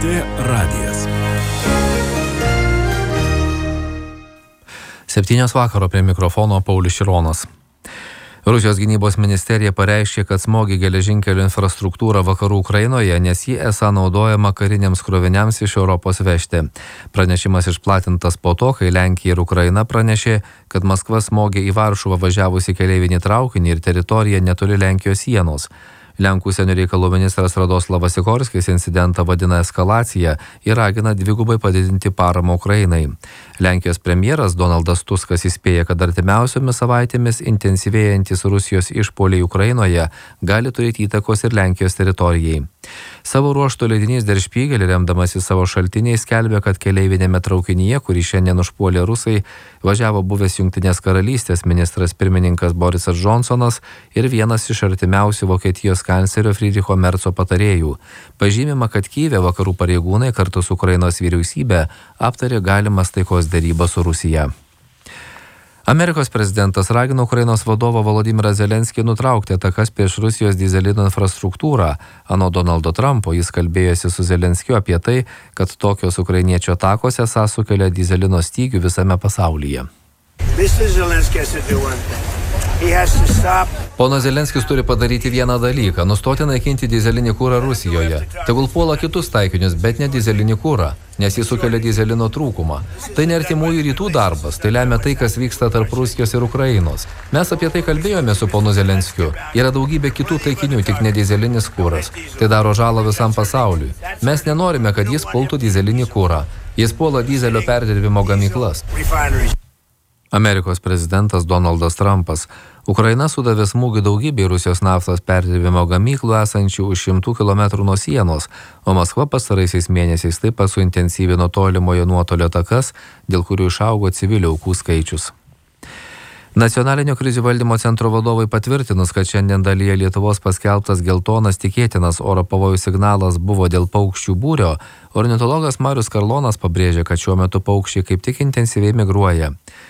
LRT radijas. 7 vakaro prie mikrofono Paulius Šironas. Rusijos gynybos ministerija pareiškė, kad smogė geležinkelio infrastruktūrą vakarų Ukrainoje, nes ji esą naudojama kariniams kroviniams iš Europos vežti. Pranešimas išplatintas po to, kai Lenkija ir Ukraina pranešė, kad Maskva smogė į Varšuvą važiavusi keleivinį traukinį ir teritoriją netoli Lenkijos sienos. Lenkų užsienio reikalų ministras Radoslavas Sikorskis incidentą vadina eskalacija ir ragina dvigubai padidinti paramą Ukrainai. Lenkijos premjeras Donaldas Tuskas įspėja, kad artimiausiomis savaitėmis intensyvėjantis Rusijos išpuoliai Ukrainoje gali turėti įtakos ir Lenkijos teritorijai. Savo ruožtu leidinys Der Spiegel, remdamasi savo šaltiniais, skelbia, kad keleivinėme traukinyje, kurį šiandien užpuolė rusai, važiavo buvęs Jungtinės karalystės ministras pirmininkas Borisas Džonsonas ir vienas iš artimiausių Vokietijos kanclerio Friedricho Merco patarėjų. Pažymima, kad Kyjive vakarų pareigūnai kartu su Ukrainos vyriausybė aptarė galimas taikos derybas su Rusija. Amerikos prezidentas ragino Ukrainos vadovą Volodymyrą Zelenskį nutraukti atakas prieš Rusijos dyzelino infrastruktūrą. Anot Donaldo Trumpo jis kalbėjosi su Zelenskiu apie tai, kad tokios ukrainiečių atakos esą sukelia dyzelino stygių visame pasaulyje. Ponas Zelenskis turi padaryti vieną dalyką – nustoti naikinti dyzelinį kurą Rusijoje. Tegul puola kitus taikinius, bet ne dyzelinį kurą, nes jis sukelia dyzelino trūkumą. Tai ne artimųjų rytų darbas, tai lemia tai, kas vyksta tarp Rusijos ir Ukrainos. Mes apie tai kalbėjome su ponu Zelenskiu. Yra daugybė kitų taikinių, tik ne dyzelinis kuras. Tai daro žalą visam pasauliui. Mes nenorime, kad jis pultų dyzelinį kurą. Jis puola dyzelio perdirbimo gamyklas. Amerikos prezidentas Donaldas Trumpas. Ukraina sudavė smūgį daugybei Rusijos naftos perdirbimo gamyklų esančių už 100 km nuo sienos, o Maskva pastaraisiais mėnesiais taip pat suintensyvino tolimojo nuotolio atakas, dėl kurių išaugo civilių aukų skaičius. Nacionalinio krizių valdymo centro vadovai patvirtinus, kad šiandien dalyje Lietuvos paskelbtas geltonas tikėtinas oro pavojų signalas buvo dėl paukščių būrio, ornitologas Marius Karlonas pabrėžė, kad šiuo metu paukščiai kaip tik intensyviai migruoja.